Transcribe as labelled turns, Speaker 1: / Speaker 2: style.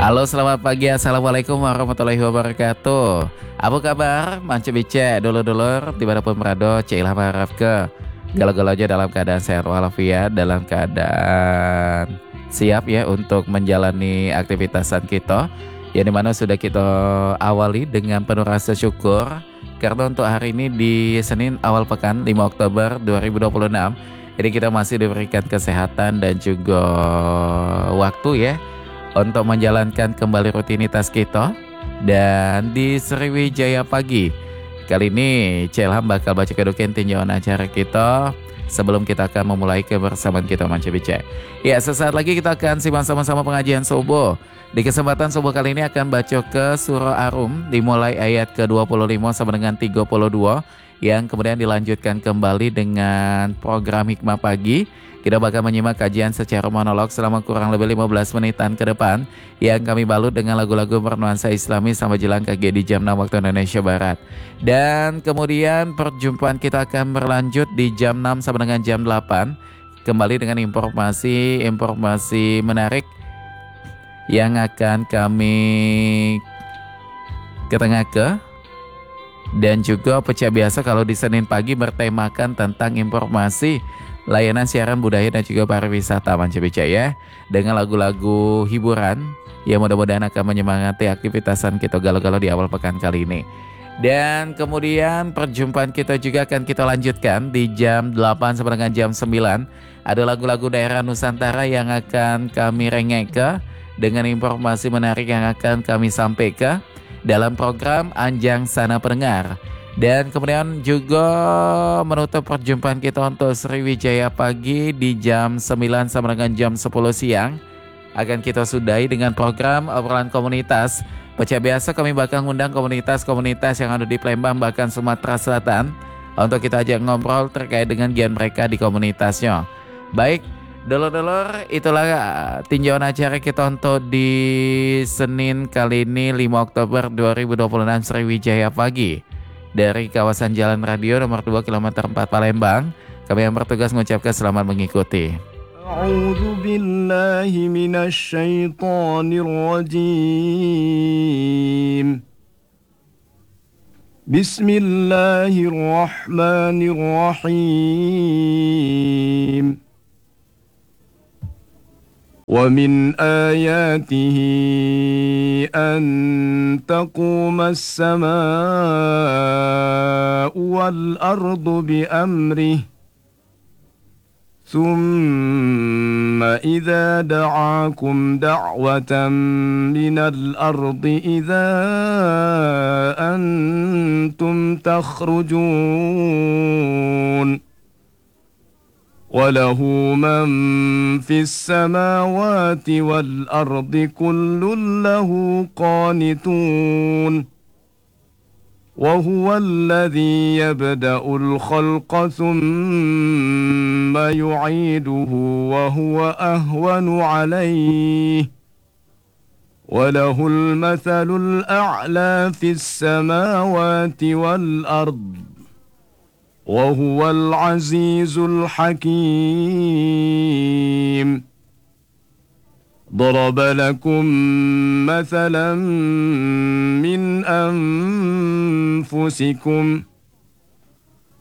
Speaker 1: Halo, selamat pagi. Assalamualaikum warahmatullahi wabarakatuh. Apa kabar? Mancu bice, dulur-dulur, dimanapun berada, Cailah harap ke galau-galau aja dalam keadaan sehat walafiat, dalam keadaan siap ya untuk menjalani aktivitasan kita, yang dimana sudah kita awali dengan penuh rasa syukur karena untuk hari ini di Senin awal pekan 5 Oktober 2026 ini kita masih diberikan kesehatan dan juga waktu ya untuk menjalankan kembali rutinitas kita. Dan di Sriwijaya pagi kali ini Celham bakal baca kedukin tinjauan acara kita sebelum kita akan memulai kebersamaan kita Manca Bice. Ya, sesaat lagi kita akan simak sama-sama pengajian subuh. Di kesempatan subuh kali ini akan baca ke surah Arum dimulai ayat ke-25 sampai dengan 32 yang kemudian dilanjutkan kembali dengan program Hikmah Pagi. Kita bakal menyimak kajian secara monolog selama kurang lebih 15 menitan ke depan yang kami balut dengan lagu-lagu bernuansa Islami sampai jelang KG di jam 6 waktu Indonesia Barat. Dan kemudian perjumpaan kita akan berlanjut di jam 6 sampai dengan jam 8 kembali dengan informasi menarik yang akan kami ketengahkan. Dan juga pecah biasa kalau di Senin pagi bertemakan tentang informasi layanan siaran budaya dan juga pariwisata Manca Bice ya, dengan lagu-lagu hiburan yang mudah-mudahan akan menyemangati aktivitasan kita galau-galau di awal pekan kali ini. Dan kemudian perjumpaan kita juga akan kita lanjutkan di jam 8 sampai dengan jam 9. Ada lagu-lagu daerah Nusantara yang akan kami rengek dengan informasi menarik yang akan kami sampaikan dalam program Anjang Sana Pendengar. Dan kemudian juga menutup perjumpaan kita untuk Sriwijaya pagi di jam 9 sampai dengan jam 10 siang akan kita sudahi dengan program obrolan komunitas. Pecah biasa kami bakal ngundang komunitas-komunitas yang ada di Palembang bahkan Sumatera Selatan untuk kita ajak ngobrol terkait dengan gian mereka di komunitasnya. Baik, dulur-dulur, itulah tinjauan acara kita untuk di Senin kali ini 5 Oktober 2026 Sriwijaya pagi dari kawasan Jalan Radio nomor 2 kilometer 4 Palembang. Kami yang bertugas mengucapkan selamat mengikuti.
Speaker 2: A'udzu billahi minasy syaithanir rajim. Bismillahirrahmanirrahim. ومن آياته أن تقوم السماء والأرض بأمره ثم إذا دعاكم دعوة من الأرض إذا أنتم تخرجون وله من في السماوات والأرض كل له قانتون وهو الذي يبدأ الخلق ثم يعيده وهو أهون عليه وله المثل الأعلى في السماوات والأرض وهو العزيز الحكيم ضرب لكم مثلا من أنفسكم